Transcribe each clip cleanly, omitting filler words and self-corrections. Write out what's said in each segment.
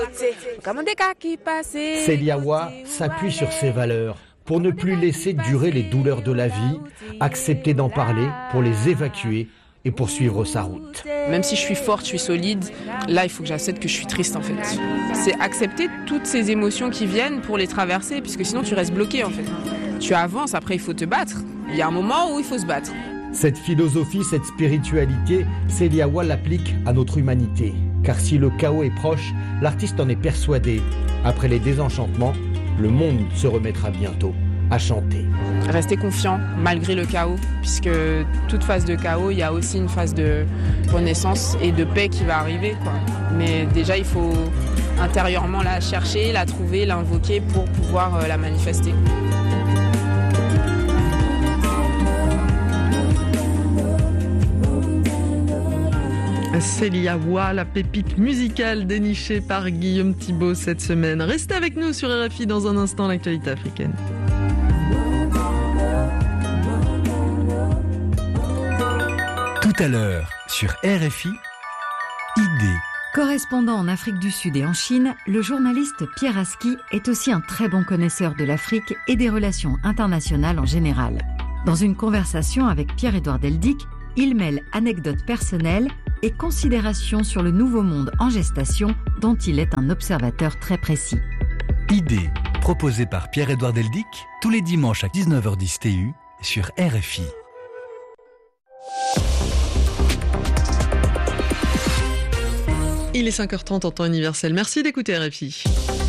Céliawa s'appuie sur ses valeurs pour ne plus laisser durer les douleurs de la vie, accepter d'en parler pour les évacuer et poursuivre sa route. Même si je suis forte, je suis solide, là il faut que j'accepte que je suis triste en fait. C'est accepter toutes ces émotions qui viennent pour les traverser, puisque sinon tu restes bloqué en fait. Tu avances, après il faut te battre. Il y a un moment où il faut se battre. Cette philosophie, cette spiritualité, Céliawa l'applique à notre humanité. Car si le chaos est proche, l'artiste en est persuadé. Après les désenchantements, le monde se remettra bientôt à chanter. Rester confiant malgré le chaos, puisque toute phase de chaos, il y a aussi une phase de renaissance et de paix qui va arriver, quoi. Mais déjà, il faut intérieurement la chercher, la trouver, l'invoquer pour pouvoir la manifester. Céliawa, la pépite musicale dénichée par Guillaume Thibault cette semaine. Restez avec nous sur RFI dans un instant, l'actualité africaine. Tout à l'heure, sur RFI, Idée. Correspondant en Afrique du Sud et en Chine, le journaliste Pierre Aski est aussi un très bon connaisseur de l'Afrique et des relations internationales en général. Dans une conversation avec Pierre-Édouard Deldic, il mêle anecdotes personnelles et considérations sur le nouveau monde en gestation dont il est un observateur très précis. Idée, proposée par Pierre-Édouard Deldic, tous les dimanches à 19h10 TU sur RFI. Il est 5h30 en temps universel. Merci d'écouter RFI.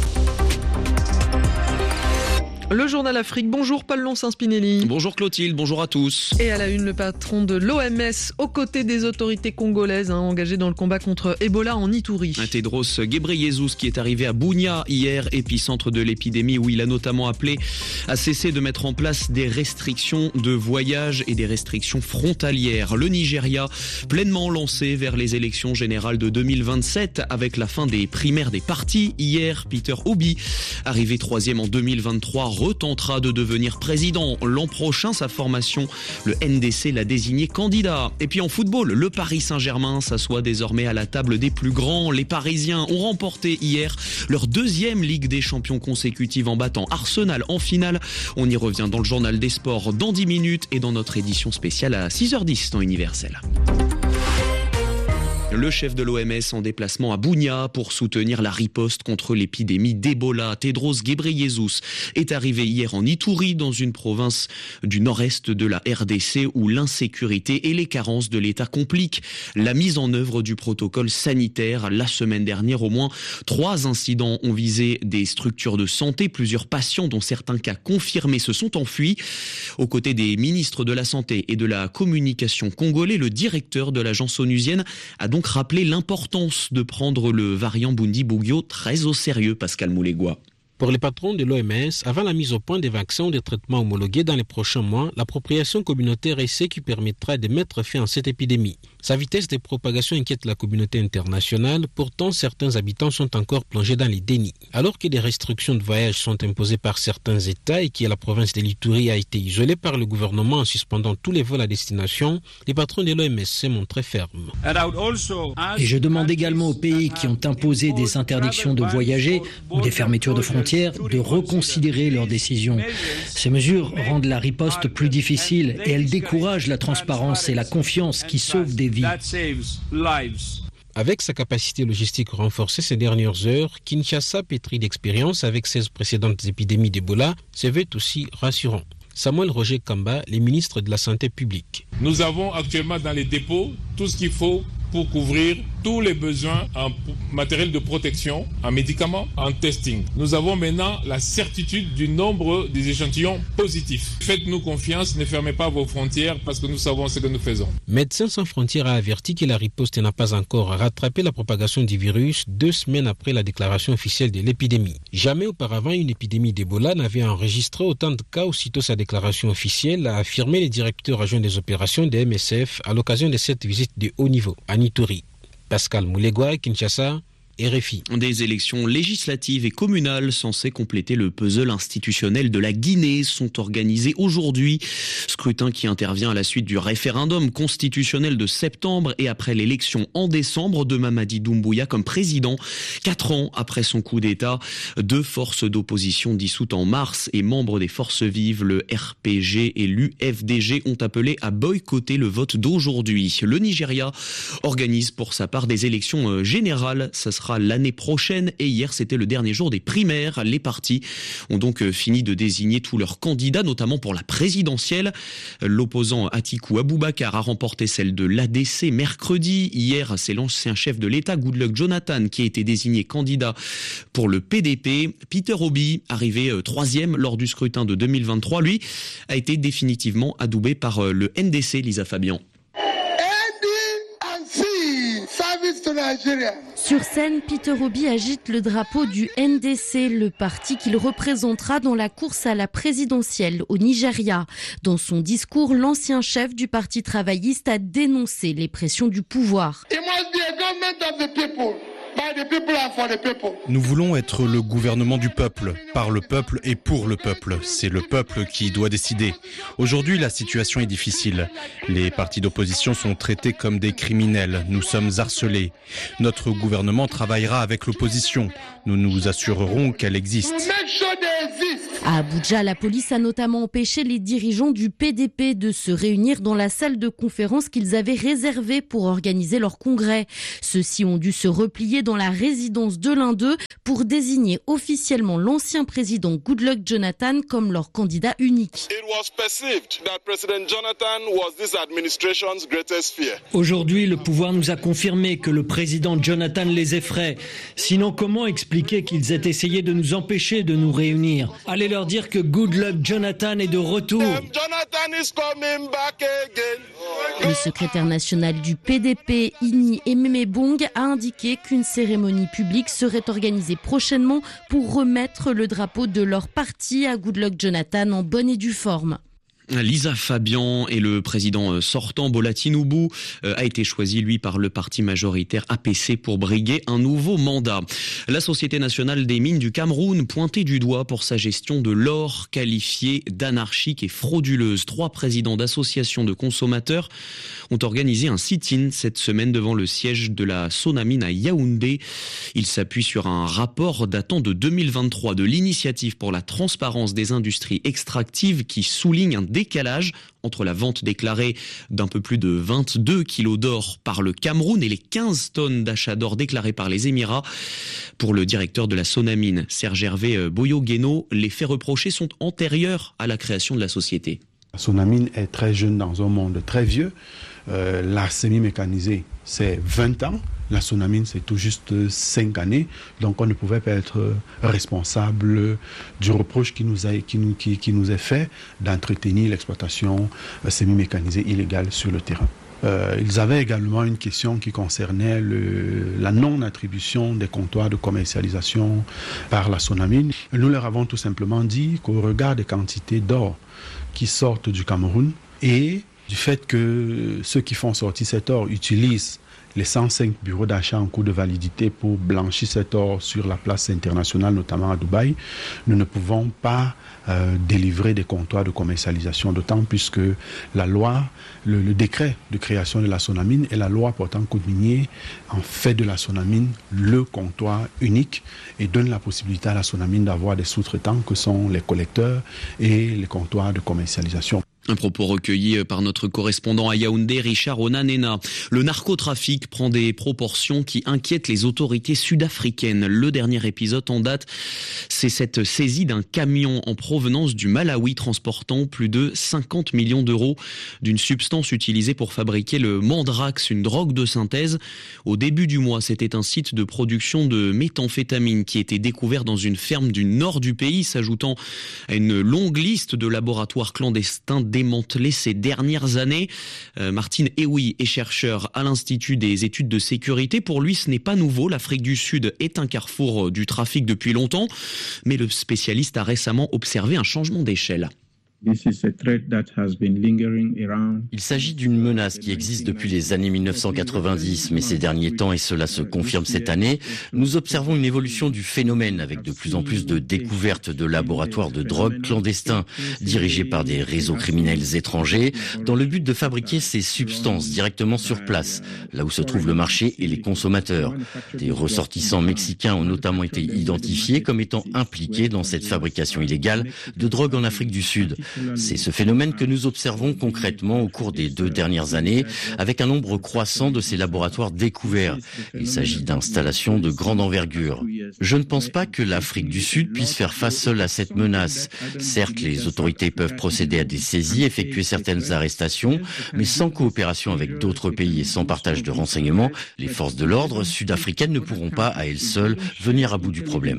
Le journal Afrique. Bonjour Paul Lonsin-Spinelli. Bonjour Clotilde, bonjour à tous. Et à la une, le patron de l'OMS aux côtés des autorités congolaises engagées dans le combat contre Ebola en Ituri. Tedros Ghebreyesus qui est arrivé à Bunia hier, épicentre de l'épidémie, où il a notamment appelé à cesser de mettre en place des restrictions de voyage et des restrictions frontalières. Le Nigeria pleinement lancé vers les élections générales de 2027 avec la fin des primaires des partis. Hier, Peter Obi, arrivé 3e en 2023, retentera de devenir président l'an prochain. Sa formation, le NDC, l'a désigné candidat. Et puis en football, le Paris Saint-Germain s'assoit désormais à la table des plus grands. Les Parisiens ont remporté hier leur 2e Ligue des Champions consécutive en battant Arsenal en finale. On y revient dans le journal des sports dans 10 minutes et dans notre édition spéciale à 6h10 temps universel. Le chef de l'OMS en déplacement à Bunia pour soutenir la riposte contre l'épidémie d'Ebola. Tedros Ghebreyesus est arrivé hier en Ituri, dans une province du nord-est de la RDC où l'insécurité et les carences de l'État compliquent la mise en œuvre du protocole sanitaire. La semaine dernière, au moins 3 incidents ont visé des structures de santé. Plusieurs patients, dont certains cas confirmés, se sont enfuis. Aux côtés des ministres de la Santé et de la Communication congolais, le directeur de l'agence onusienne a donc rappeler l'importance de prendre le variant Bundibugyo très au sérieux, Pascal Moulégois. Pour les patrons de l'OMS, avant la mise au point des vaccins ou des traitements homologués dans les prochains mois, l'appropriation communautaire est ce qui permettra de mettre fin à cette épidémie. Sa vitesse de propagation inquiète la communauté internationale, pourtant certains habitants sont encore plongés dans les dénis. Alors que des restrictions de voyage sont imposées par certains États et que la province de l'Ituri a été isolée par le gouvernement en suspendant tous les vols à destination, les patrons de l'OMS se montrent fermes. Et je demande également aux pays qui ont imposé des interdictions de voyager ou des fermetures de frontières de reconsidérer leurs décisions. Ces mesures rendent la riposte plus difficile et elles découragent la transparence et la confiance qui sauvent des vies. Avec sa capacité logistique renforcée ces dernières heures, Kinshasa, pétri d'expérience avec 16 précédentes épidémies d'Ebola, se veut aussi rassurant. Samuel Roger Kamba, le ministre de la Santé publique. Nous avons actuellement dans les dépôts tout ce qu'il faut pour couvrir tous les besoins en matériel de protection, en médicaments, en testing. Nous avons maintenant la certitude du nombre des échantillons positifs. Faites-nous confiance, ne fermez pas vos frontières parce que nous savons ce que nous faisons. Médecins sans frontières a averti que la riposte n'a pas encore rattrapé la propagation du virus 2 semaines après la déclaration officielle de l'épidémie. Jamais auparavant une épidémie d'Ebola n'avait enregistré autant de cas aussitôt sa déclaration officielle, a affirmé le directeur adjoint des opérations de MSF à l'occasion de cette visite de haut niveau à Ituri. Pascal Moulégois, Kinshasa, RFI. Des élections législatives et communales censées compléter le puzzle institutionnel de la Guinée sont organisées aujourd'hui. Scrutin qui intervient à la suite du référendum constitutionnel de septembre et après l'élection en décembre de Mamadi Doumbouya comme président. 4 ans après son coup d'État, 2 forces d'opposition dissoutes en mars et membres des forces vives, le RPG et l'UFDG, ont appelé à boycotter le vote d'aujourd'hui. Le Nigeria organise pour sa part des élections générales. Ça sera l'année prochaine et hier c'était le dernier jour des primaires. Les partis ont donc fini de désigner tous leurs candidats, notamment pour la présidentielle. L'opposant Atiku Abubakar a remporté celle de l'ADC mercredi. Hier, c'est l'ancien chef de l'État Goodluck Jonathan qui a été désigné candidat pour le PDP. Peter Obi, arrivé 3e lors du scrutin de 2023, lui a été définitivement adoubé par le NDC, Lisa Fabian. Sur scène, Peter Obi agite le drapeau du NDC, le parti qu'il représentera dans la course à la présidentielle au Nigeria. Dans son discours, l'ancien chef du parti travailliste a dénoncé les pressions du pouvoir. Nous voulons être le gouvernement du peuple, par le peuple et pour le peuple. C'est le peuple qui doit décider. Aujourd'hui, la situation est difficile. Les partis d'opposition sont traités comme des criminels. Nous sommes harcelés. Notre gouvernement travaillera avec l'opposition. Nous nous assurerons qu'elle existe. À Abuja, la police a notamment empêché les dirigeants du PDP de se réunir dans la salle de conférence qu'ils avaient réservée pour organiser leur congrès. Ceux-ci ont dû se replier dans la résidence de l'un d'eux pour désigner officiellement l'ancien président Goodluck Jonathan comme leur candidat unique. Aujourd'hui, le pouvoir nous a confirmé que le président Jonathan les effraie. Sinon, comment expliquer qu'ils aient essayé de nous empêcher de nous réunir ? Allez leur dire que Goodluck Jonathan est de retour. Le secrétaire national du PDP, Inni Ememebong, a indiqué qu'une cérémonie publique serait organisée prochainement pour remettre le drapeau de leur parti à Goodluck Jonathan en bonne et due forme. Lisa Fabian et le président sortant Bola Tinubu a été choisi, lui, par le parti majoritaire APC pour briguer un nouveau mandat. La Société nationale des mines du Cameroun, pointée du doigt pour sa gestion de l'or, qualifiée d'anarchique et frauduleuse. 3 présidents d'associations de consommateurs ont organisé un sit-in cette semaine devant le siège de la Sonamine à Yaoundé. Ils s'appuient sur un rapport datant de 2023 de l'Initiative pour la transparence des industries extractives qui souligne un décalage entre la vente déclarée d'un peu plus de 22 kilos d'or par le Cameroun et les 15 tonnes d'achat d'or déclarées par les Émirats. Pour le directeur de la Sonamine, Serge Hervé Boyo-Guéno, les faits reprochés sont antérieurs à la création de la société. La Sonamine est très jeune dans un monde très vieux. La semi-mécanisée, c'est 20 ans. La Sonamine, c'est tout juste 5 années. Donc, on ne pouvait pas être responsable du reproche qui nous est fait d'entretenir l'exploitation semi-mécanisée illégale sur le terrain. Ils avaient également une question qui concernait la non-attribution des comptoirs de commercialisation par la Sonamine. Nous leur avons tout simplement dit qu'au regard des quantités d'or qui sortent du Cameroun et du fait que ceux qui font sortir cet or utilisent les 105 bureaux d'achat en cours de validité pour blanchir cet or sur la place internationale, notamment à Dubaï, nous ne pouvons pas délivrer des comptoirs de commercialisation, d'autant puisque la loi, le décret de création de la Sonamine et la loi portant code minier en fait de la Sonamine le comptoir unique et donne la possibilité à la Sonamine d'avoir des sous-traitants que sont les collecteurs et les comptoirs de commercialisation. Un propos recueilli par notre correspondant à Yaoundé, Richard Onanena. Le narcotrafic prend des proportions qui inquiètent les autorités sud-africaines. Le dernier épisode en date, c'est cette saisie d'un camion en provenance du Malawi transportant plus de 50 millions d'euros d'une substance utilisée pour fabriquer le mandrax, une drogue de synthèse. Au début du mois, c'était un site de production de méthamphétamine qui était découvert dans une ferme du nord du pays, s'ajoutant à une longue liste de laboratoires clandestins démantelés ces dernières années. Martine Ewi est chercheur à l'Institut des études de sécurité. Pour lui, ce n'est pas nouveau. L'Afrique du Sud est un carrefour du trafic depuis longtemps. Mais le spécialiste a récemment observé un changement d'échelle. Il s'agit d'une menace qui existe depuis les années 1990, mais ces derniers temps, et cela se confirme cette année, nous observons une évolution du phénomène avec de plus en plus de découvertes de laboratoires de drogue clandestins dirigés par des réseaux criminels étrangers dans le but de fabriquer ces substances directement sur place, là où se trouve le marché et les consommateurs. Des ressortissants mexicains ont notamment été identifiés comme étant impliqués dans cette fabrication illégale de drogue en Afrique du Sud. C'est ce phénomène que nous observons concrètement au cours des 2 dernières années avec un nombre croissant de ces laboratoires découverts. Il s'agit d'installations de grande envergure. Je ne pense pas que l'Afrique du Sud puisse faire face seule à cette menace. Certes, les autorités peuvent procéder à des saisies, effectuer certaines arrestations, mais sans coopération avec d'autres pays et sans partage de renseignements, les forces de l'ordre sud-africaines ne pourront pas à elles seules venir à bout du problème.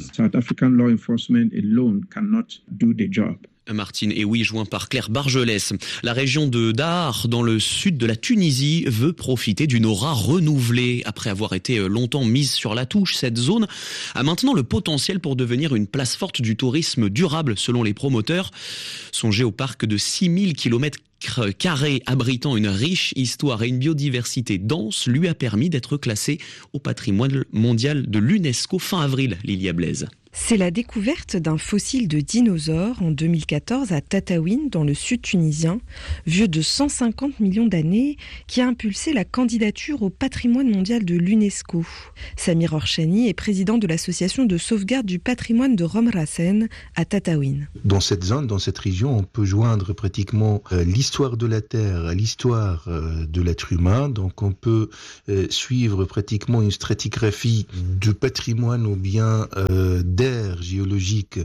Martine Ewi, joint par Claire Bargelès. La région de Daar, dans le sud de la Tunisie, veut profiter d'une aura renouvelée. Après avoir été longtemps mise sur la touche, cette zone a maintenant le potentiel pour devenir une place forte du tourisme durable, selon les promoteurs. Songez au parc de 6000 km carré abritant une riche histoire et une biodiversité dense lui a permis d'être classé au patrimoine mondial de l'UNESCO fin avril, Lilia Blaise. C'est la découverte d'un fossile de dinosaure en 2014 à Tataouine, dans le sud tunisien, vieux de 150 millions d'années, qui a impulsé la candidature au patrimoine mondial de l'UNESCO. Samir Orchani est président de l'association de sauvegarde du patrimoine de Romrasen à Tataouine. Dans cette zone, dans cette région, on peut joindre pratiquement l'histoire de la Terre à l'histoire de l'être humain. Donc on peut suivre pratiquement une stratigraphie du patrimoine ou bien d'air géologique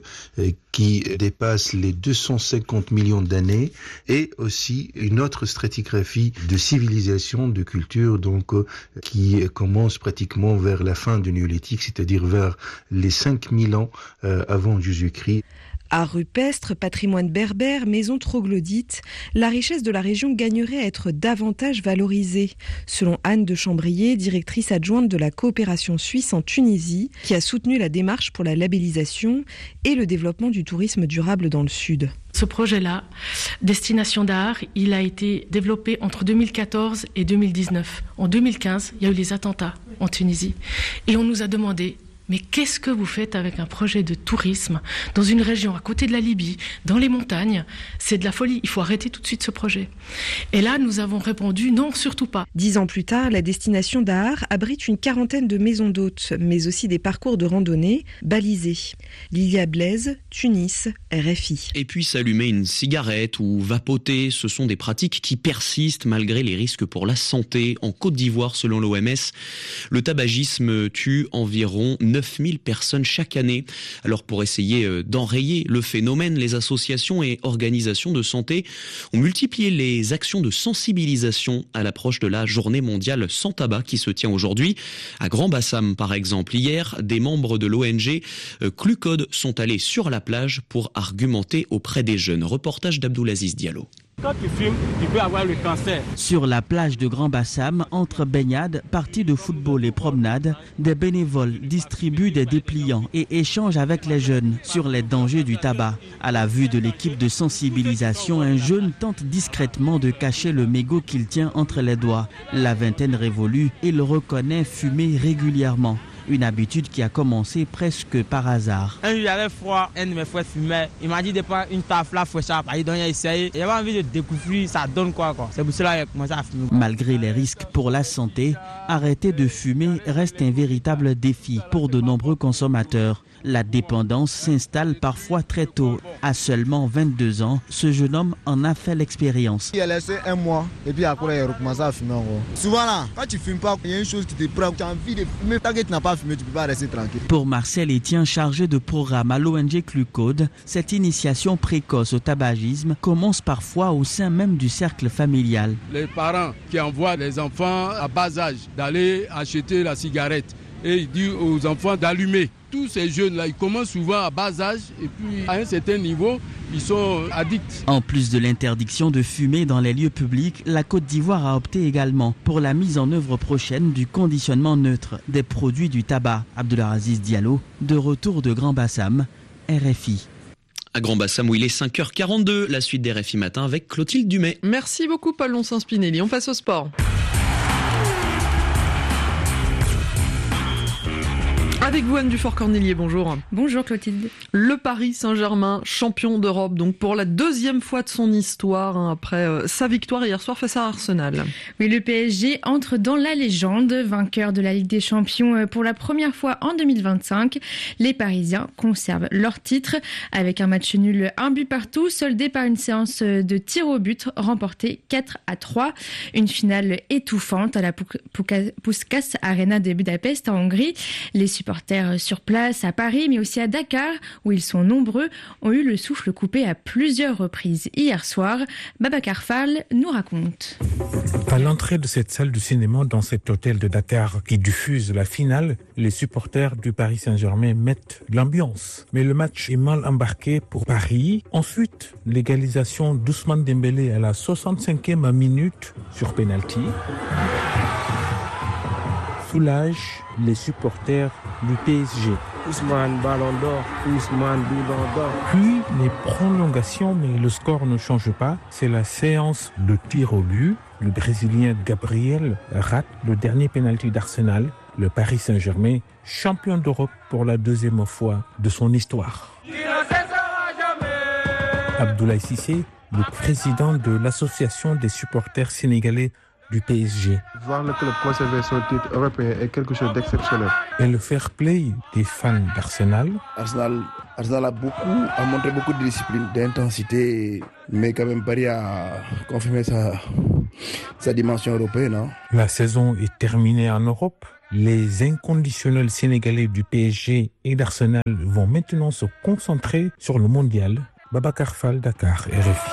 qui dépasse les 250 millions d'années, et aussi une autre stratigraphie de civilisation, de culture, donc qui commence pratiquement vers la fin du néolithique, c'est-à-dire vers les 5000 ans avant Jésus-Christ. Art rupestre, patrimoine berbère, maisons troglodytes, la richesse de la région gagnerait à être davantage valorisée, selon Anne de Chambrier, directrice adjointe de la coopération suisse en Tunisie, qui a soutenu la démarche pour la labellisation et le développement du tourisme durable dans le sud. Ce projet-là, Destination Daar, il a été développé entre 2014 et 2019. En 2015, il y a eu les attentats en Tunisie et on nous a demandé: mais qu'est-ce que vous faites avec un projet de tourisme dans une région à côté de la Libye, dans les montagnes? C'est de la folie, il faut arrêter tout de suite ce projet. Et là, nous avons répondu non, surtout pas. 10 ans plus tard, la destination Daar abrite une quarantaine de maisons d'hôtes, mais aussi des parcours de randonnée balisés. Lilia Blaise, Tunis, RFI. Et puis s'allumer une cigarette ou vapoter, ce sont des pratiques qui persistent malgré les risques pour la santé. En Côte d'Ivoire, selon l'OMS, le tabagisme tue environ 9000 personnes chaque année. Alors pour essayer d'enrayer le phénomène, les associations et organisations de santé ont multiplié les actions de sensibilisation à l'approche de la journée mondiale sans tabac qui se tient aujourd'hui à Grand-Bassam par exemple. Hier, des membres de l'ONG Clucode sont allés sur la plage pour argumenter auprès des jeunes. Reportage d'Abdoulaziz Diallo. Quand tu fumes, tu peux avoir le cancer. Sur la plage de Grand-Bassam, entre baignades, parties de football et promenades, des bénévoles distribuent des dépliants et échangent avec les jeunes sur les dangers du tabac. À la vue de l'équipe de sensibilisation, un jeune tente discrètement de cacher le mégot qu'il tient entre les doigts. La vingtaine révolue, il reconnaît fumer régulièrement. Une habitude qui a commencé presque par hasard. Un jour j'avais froid, un de mes frères fumait. Il m'a dit de prendre une tafle là, faut ça, donc j'ai essayé. J'avais envie de découvrir ça donne quoi. C'est pour cela que j'ai commencé à fumer. Malgré les risques pour la santé, arrêter de fumer reste un véritable défi pour de nombreux consommateurs. La dépendance s'installe parfois très tôt. À seulement 22 ans, ce jeune homme en a fait l'expérience. Il a laissé un mois et puis après il a recommencé à fumer. Souvent là, quand tu ne fumes pas, il y a une chose qui te prend, tu as envie de fumer. Tant que tu n'as pas fumé, tu ne peux pas rester tranquille. Pour Marcel Etienne, chargé de programme à l'ONG Clucode, cette initiation précoce au tabagisme commence parfois au sein même du cercle familial. Les parents qui envoient les enfants à bas âge d'aller acheter la cigarette et ils disent aux enfants d'allumer. Tous ces jeunes-là, ils commencent souvent à bas âge et puis à un certain niveau, ils sont addicts. En plus de l'interdiction de fumer dans les lieux publics, la Côte d'Ivoire a opté également pour la mise en œuvre prochaine du conditionnement neutre des produits du tabac. Abdoulaziz Diallo, de retour de Grand-Bassam, RFI. à Grand-Bassam où il est 5h42. La suite des RFI Matin avec Clotilde Dumay. Merci beaucoup Paul Lonsin-Spinelli. On passe au sport. Avec vous, Anne Dufort-Cornelier, bonjour. Bonjour Clotilde. Le Paris Saint-Germain, champion d'Europe, donc pour la deuxième fois de son histoire, après sa victoire hier soir face à Arsenal. Oui, le PSG entre dans la légende, vainqueur de la Ligue des Champions pour la première fois en 2025. Les Parisiens conservent leur titre avec un match nul 1 but partout, soldé par une séance de tir au but remportée 4-3. Une finale étouffante à la Puskás Arena de Budapest en Hongrie. Les supporters sur place à Paris, mais aussi à Dakar, où ils sont nombreux, ont eu le souffle coupé à plusieurs reprises. Hier soir, Babacar Fall nous raconte. À l'entrée de cette salle de cinéma, dans cet hôtel de Dakar qui diffuse la finale, les supporters du Paris Saint-Germain mettent l'ambiance. Mais le match est mal embarqué pour Paris. Ensuite, l'égalisation d'Ousmane Dembélé à la 65e minute sur penalty soulage les supporters du PSG. Ousmane, ballon d'or, Ousmane, ballon d'or. Puis les prolongations, mais le score ne change pas. C'est la séance de tir au but. Le Brésilien Gabriel rate le dernier penalty d'Arsenal. Le Paris Saint-Germain, champion d'Europe pour la deuxième fois de son histoire. Abdoulaye Cissé, le président de l'association des supporters sénégalais du PSG. Voir le club conserver son titre européen est quelque chose d'exceptionnel. Et le fair play des fans d'Arsenal. Arsenal a montré beaucoup de discipline, d'intensité, mais quand même Paris a confirmé sa dimension européenne. Hein. La saison est terminée en Europe. Les inconditionnels sénégalais du PSG et d'Arsenal vont maintenant se concentrer sur le mondial. Babacar Fall, Dakar, RFI.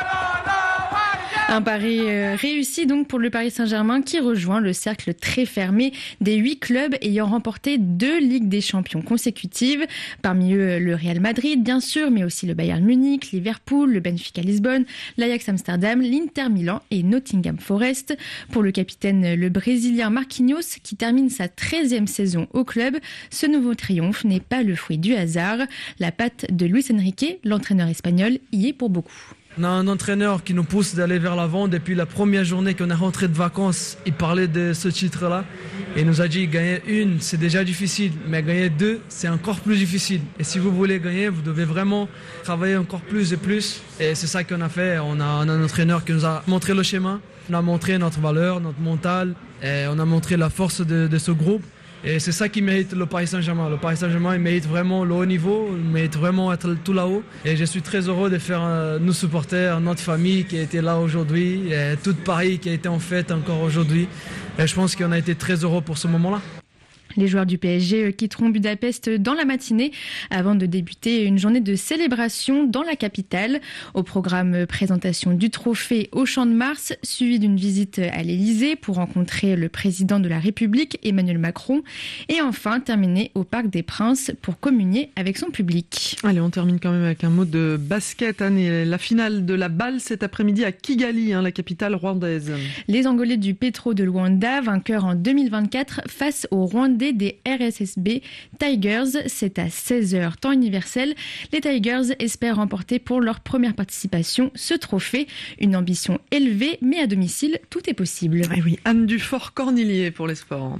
Un pari réussi donc pour le Paris Saint-Germain qui rejoint le cercle très fermé des 8 clubs ayant remporté 2 Ligues des Champions consécutives. Parmi eux, le Real Madrid, bien sûr, mais aussi le Bayern Munich, Liverpool, le Benfica Lisbonne, l'Ajax Amsterdam, l'Inter Milan et Nottingham Forest. Pour le capitaine, le Brésilien Marquinhos, qui termine sa 13e saison au club, ce nouveau triomphe n'est pas le fruit du hasard. La patte de Luis Enrique, l'entraîneur espagnol, y est pour beaucoup. On a un entraîneur qui nous pousse d'aller vers l'avant. Depuis la première journée qu'on est rentré de vacances, il parlait de ce titre-là. Et il nous a dit, gagner 1, c'est déjà difficile. Mais gagner 2, c'est encore plus difficile. Et si vous voulez gagner, vous devez vraiment travailler encore plus et plus. Et c'est ça qu'on a fait. On a un entraîneur qui nous a montré le schéma. On a montré notre valeur, notre mental. Et on a montré la force de ce groupe. Et c'est ça qui mérite le Paris Saint-Germain. Le Paris Saint-Germain, il mérite vraiment le haut niveau, il mérite vraiment être tout là-haut. Et je suis très heureux de faire nos supporters, notre famille qui a été là aujourd'hui, et tout Paris qui a été en fête encore aujourd'hui. Et je pense qu'on a été très heureux pour ce moment-là. Les joueurs du PSG quitteront Budapest dans la matinée avant de débuter une journée de célébration dans la capitale. Au programme, présentation du trophée au Champ de Mars, suivi d'une visite à l'Elysée pour rencontrer le président de la République, Emmanuel Macron. Et enfin, terminer au Parc des Princes pour communier avec son public. Allez, on termine quand même avec un mot de basket, Anne. Et la finale de la balle cet après-midi à Kigali, la capitale rwandaise. Les Angolais du Petro de Luanda, vainqueurs en 2024 face aux Rwandais des RSSB Tigers. C'est à 16h temps universel. Les Tigers espèrent remporter pour leur première participation ce trophée. Une ambition élevée, mais à domicile, tout est possible. Et oui, Anne Dufort-Cornelier pour les sports.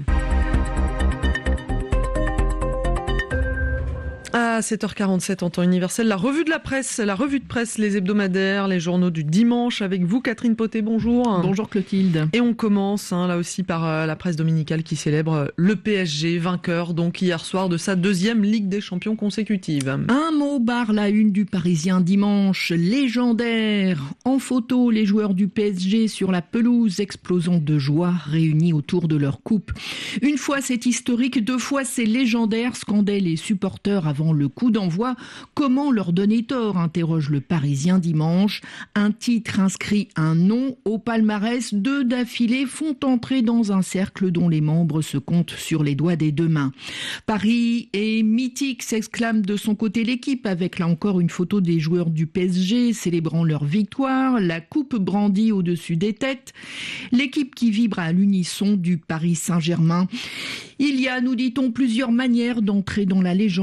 À 7h47 en temps universel, la revue de presse, les hebdomadaires, les journaux du dimanche avec vous, Catherine Potet, bonjour. Bonjour Clotilde. Et on commence là aussi par la presse dominicale qui célèbre le PSG, vainqueur donc hier soir de sa 2e Ligue des Champions consécutive. Un mot barre la une du Parisien dimanche, légendaire. En photo, les joueurs du PSG sur la pelouse explosant de joie, réunis autour de leur coupe. Une fois c'est historique, 2 fois c'est légendaire, scandaient les supporters avant le coup d'envoi. Comment leur donner tort, interroge le Parisien dimanche. Un titre inscrit un nom au palmarès, 2 d'affilée font entrer dans un cercle dont les membres se comptent sur les doigts des 2 mains. Paris est mythique, s'exclame de son côté l'équipe, avec là encore une photo des joueurs du PSG célébrant leur victoire, la coupe brandie au-dessus des têtes. L'équipe qui vibre à l'unisson du Paris Saint-Germain. Il y a, nous dit-on, plusieurs manières d'entrer dans la légende, en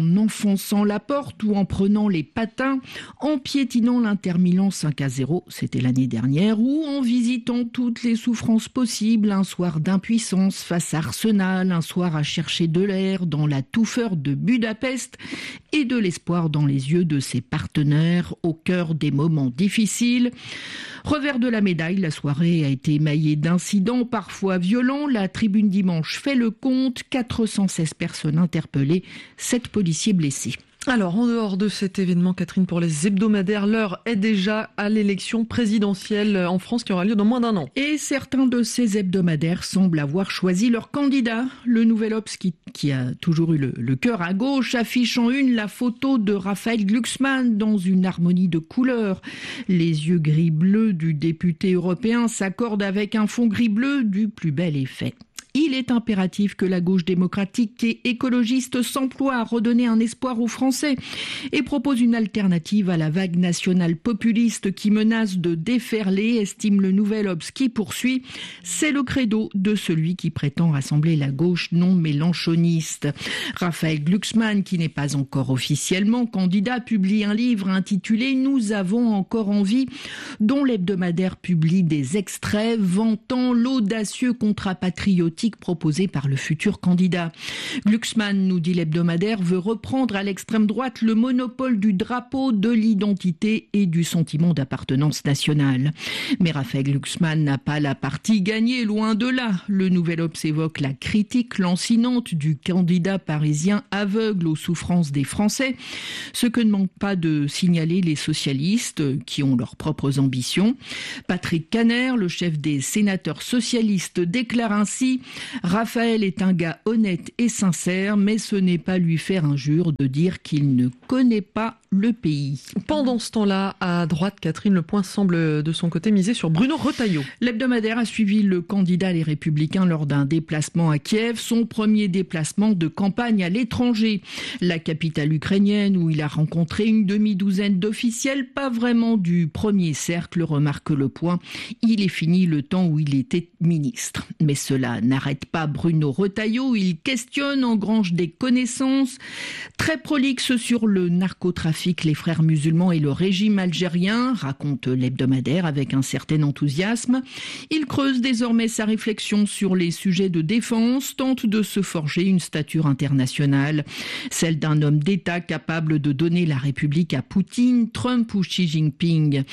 en enfonçant la porte ou en prenant les patins, en piétinant l'Inter Milan 5-0, c'était l'année dernière, ou en visitant toutes les souffrances possibles, un soir d'impuissance face à Arsenal, un soir à chercher de l'air dans la touffeur de Budapest et de l'espoir dans les yeux de ses partenaires au cœur des moments difficiles. Revers de la médaille, la soirée a été émaillée d'incidents parfois violents. La tribune dimanche fait le compte, 416 personnes interpellées, 7 policiers blessés. Alors, en dehors de cet événement, Catherine, pour les hebdomadaires, l'heure est déjà à l'élection présidentielle en France qui aura lieu dans moins d'un an. Et certains de ces hebdomadaires semblent avoir choisi leur candidat. Le Nouvel Obs, qui a toujours eu le cœur à gauche, affiche en une la photo de Raphaël Glucksmann dans une harmonie de couleurs. Les yeux gris-bleu du député européen s'accordent avec un fond gris-bleu du plus bel effet. Il est impératif que la gauche démocratique et écologiste s'emploie à redonner un espoir aux Français et propose une alternative à la vague nationale populiste qui menace de déferler, estime le Nouvel Obs qui poursuit. C'est le credo de celui qui prétend rassembler la gauche non mélenchoniste. Raphaël Glucksmann, qui n'est pas encore officiellement candidat, publie un livre intitulé « Nous avons encore envie », dont l'hebdomadaire publie des extraits vantant l'audacieux contrat patriotique proposé par le futur candidat. Glucksmann, nous dit l'hebdomadaire, veut reprendre à l'extrême droite le monopole du drapeau, de l'identité et du sentiment d'appartenance nationale. Mais Raphaël Glucksmann n'a pas la partie gagnée, loin de là. Le Nouvel Obs évoque la critique lancinante du candidat parisien aveugle aux souffrances des Français, ce que ne manquent pas de signaler les socialistes qui ont leurs propres ambitions. Patrick Kanner, le chef des sénateurs socialistes, déclare ainsi: Raphaël est un gars honnête et sincère, mais ce n'est pas lui faire injure de dire qu'il ne connaît pas le pays. Pendant ce temps-là, à droite, Catherine, le point semble de son côté miser sur Bruno Retailleau. L'hebdomadaire a suivi le candidat Les Républicains lors d'un déplacement à Kiev, son premier déplacement de campagne à l'étranger. La capitale ukrainienne où il a rencontré une demi-douzaine d'officiels, pas vraiment du premier cercle, remarque Le Point. Il est fini le temps où il était ministre. Mais cela n'arrête pas Bruno Retailleau, il questionne, engrange des connaissances, très prolixe sur le narcotrafic, les frères musulmans et le régime algérien, raconte l'hebdomadaire avec un certain enthousiasme. Il creuse désormais sa réflexion sur les sujets de défense, tente de se forger une stature internationale, celle d'un homme d'État capable de donner la République à Poutine, Trump ou Xi Jinping.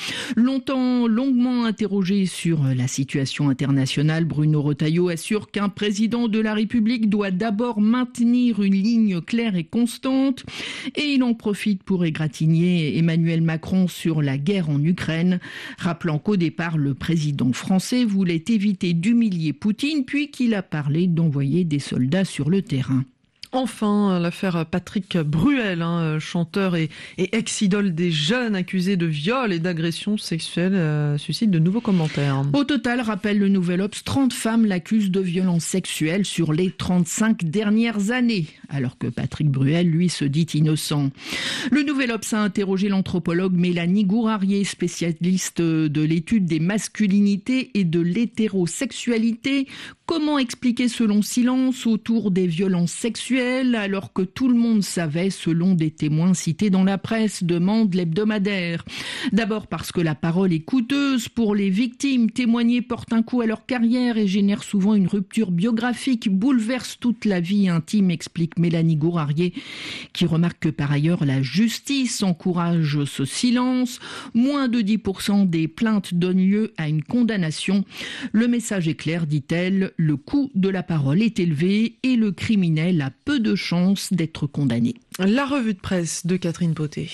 Longuement interrogé sur la situation internationale, Bruno Retailleau assure qu'un président de la République doit d'abord maintenir une ligne claire et constante, et il en profite pour égratigner Emmanuel Macron sur la guerre en Ukraine, rappelant qu'au départ, le président français voulait éviter d'humilier Poutine, puis qu'il a parlé d'envoyer des soldats sur le terrain. Enfin, l'affaire Patrick Bruel, chanteur et ex-idole des jeunes accusé de viol et d'agression sexuelle, suscite de nouveaux commentaires. Au total, rappelle le Nouvel Obs, 30 femmes l'accusent de violences sexuelles sur les 35 dernières années, alors que Patrick Bruel, lui, se dit innocent. Le Nouvel Obs a interrogé l'anthropologue Mélanie Gourarier, spécialiste de l'étude des masculinités et de l'hétérosexualité. Comment expliquer ce long silence autour des violences sexuelles alors que tout le monde savait, selon des témoins cités dans la presse, demande l'hebdomadaire. D'abord parce que la parole est coûteuse pour les victimes. Témoigner porte un coup à leur carrière et génère souvent une rupture biographique, bouleverse toute la vie intime, explique Mélanie Gourarier, qui remarque que par ailleurs la justice encourage ce silence. Moins de 10% des plaintes donnent lieu à une condamnation. Le message est clair, dit-elle, le coût de la parole est élevé et le criminel a peu de chances d'être condamné. La revue de presse de Catherine Poté.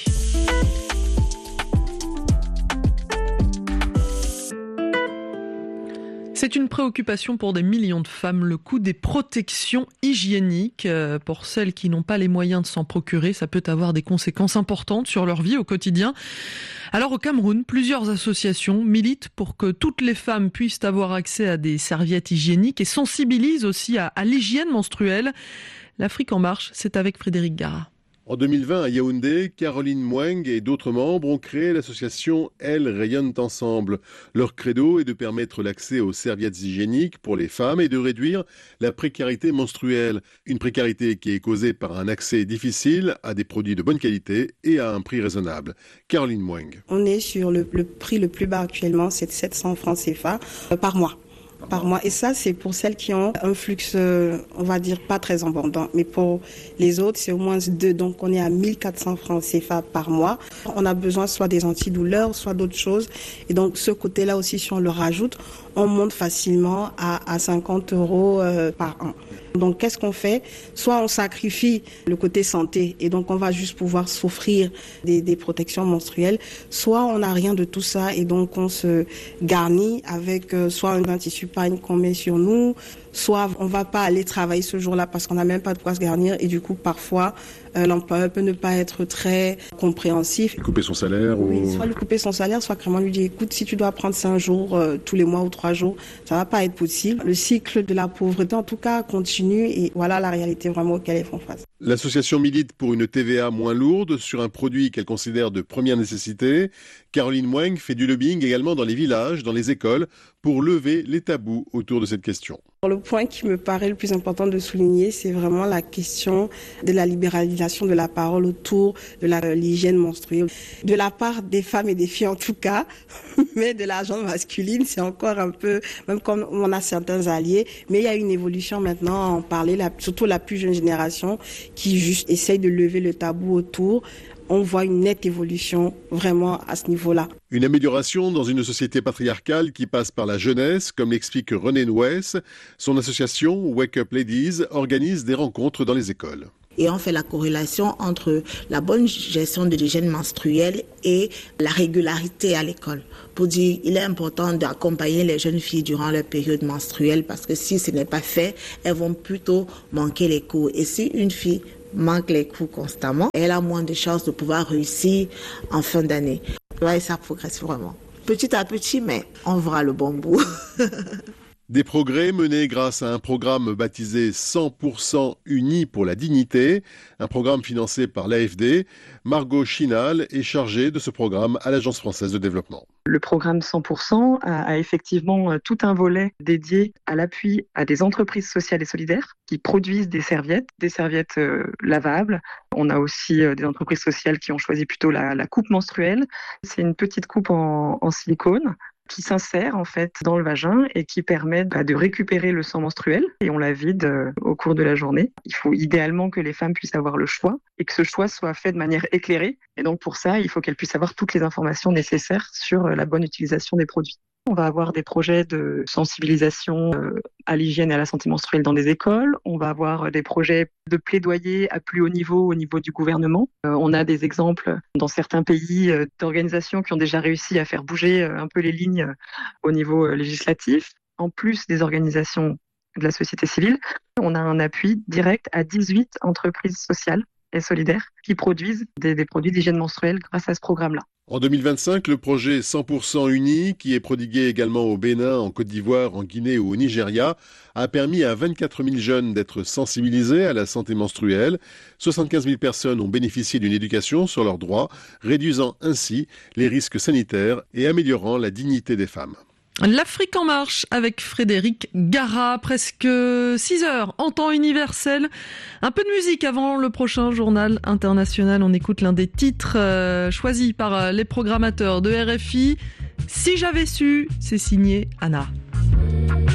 C'est une préoccupation pour des millions de femmes, le coût des protections hygiéniques. Pour celles qui n'ont pas les moyens de s'en procurer, ça peut avoir des conséquences importantes sur leur vie au quotidien. Alors au Cameroun, plusieurs associations militent pour que toutes les femmes puissent avoir accès à des serviettes hygiéniques et sensibilisent aussi à l'hygiène menstruelle. L'Afrique en marche, c'est avec Frédéric Gara. En 2020, à Yaoundé, Caroline Mweng et d'autres membres ont créé l'association Elles rayonnent ensemble. Leur credo est de permettre l'accès aux serviettes hygiéniques pour les femmes et de réduire la précarité menstruelle. Une précarité qui est causée par un accès difficile à des produits de bonne qualité et à un prix raisonnable. Caroline Mweng. On est sur le prix le plus bas actuellement, c'est 700 francs CFA par mois. Et ça, c'est pour celles qui ont un flux, on va dire, pas très abondant. Mais pour les autres, c'est au moins 2. Donc, on est à 1400 francs CFA par mois. On a besoin soit des antidouleurs, soit d'autres choses. Et donc, ce côté-là aussi, si on le rajoute, on monte facilement à 50 € par an. Donc, qu'est-ce qu'on fait? Soit on sacrifie le côté santé et donc on va juste pouvoir s'offrir des protections menstruelles, soit on n'a rien de tout ça et donc on se garnit avec soit un tissu pagne qu'on met sur nous, soit on va pas aller travailler ce jour-là parce qu'on n'a même pas de quoi se garnir et du coup parfois l'employeur peut ne pas être très compréhensif. Couper son salaire Oui, soit lui couper son salaire, soit carrément lui dire écoute, si tu dois prendre 5 jours tous les mois ou 3 jours, ça va pas être possible. Le cycle de la pauvreté en tout cas continue et voilà la réalité vraiment auquel elles font face. L'association milite pour une TVA moins lourde sur un produit qu'elle considère de première nécessité. Caroline Mweng fait du lobbying également dans les villages, dans les écoles, pour lever les tabous autour de cette question. Le point qui me paraît le plus important de souligner, c'est vraiment la question de la libéralisation de la parole autour de l'hygiène menstruelle. De la part des femmes et des filles en tout cas, mais de la gente masculine, c'est encore un peu, même comme on a certains alliés, mais il y a une évolution maintenant à en parler, surtout la plus jeune génération qui juste essaye de lever le tabou autour. On voit une nette évolution vraiment à ce niveau-là. Une amélioration dans une société patriarcale qui passe par la jeunesse, comme l'explique René Nouès. Son association Wake Up Ladies organise des rencontres dans les écoles. Et on fait la corrélation entre la bonne gestion de l'hygiène menstruelle et la régularité à l'école. Pour dire, il est important d'accompagner les jeunes filles durant leur période menstruelle parce que si ce n'est pas fait, elles vont plutôt manquer les cours. Et si une fille manque les cours constamment, elle a moins de chances de pouvoir réussir en fin d'année. Ouais, ça progresse vraiment. Petit à petit, mais on verra le bon bout. Des progrès menés grâce à un programme baptisé 100% Unis pour la dignité, un programme financé par l'AFD. Margot Chinal est chargée de ce programme à l'Agence française de développement. Le programme 100% a effectivement tout un volet dédié à l'appui à des entreprises sociales et solidaires qui produisent des serviettes lavables. On a aussi des entreprises sociales qui ont choisi plutôt la coupe menstruelle. C'est une petite coupe en silicone qui s'insère en fait dans le vagin et qui permet de récupérer le sang menstruel et on la vide au cours de la journée. Il faut idéalement que les femmes puissent avoir le choix et que ce choix soit fait de manière éclairée. Et donc pour ça, il faut qu'elles puissent avoir toutes les informations nécessaires sur la bonne utilisation des produits. On va avoir des projets de sensibilisation à l'hygiène et à la santé menstruelle dans les écoles. On va avoir des projets de plaidoyer à plus haut niveau, au niveau du gouvernement. On a des exemples dans certains pays d'organisations qui ont déjà réussi à faire bouger un peu les lignes au niveau législatif. En plus des organisations de la société civile, on a un appui direct à 18 entreprises sociales et solidaires qui produisent des produits d'hygiène menstruelle grâce à ce programme-là. En 2025, le projet 100% Uni, qui est prodigué également au Bénin, en Côte d'Ivoire, en Guinée ou au Nigeria, a permis à 24 000 jeunes d'être sensibilisés à la santé menstruelle. 75 000 personnes ont bénéficié d'une éducation sur leurs droits, réduisant ainsi les risques sanitaires et améliorant la dignité des femmes. L'Afrique en marche avec Frédéric Gara, presque 6 heures en temps universel. Un peu de musique avant le prochain journal international. On écoute l'un des titres choisis par les programmateurs de RFI. Si j'avais su, c'est signé Anna.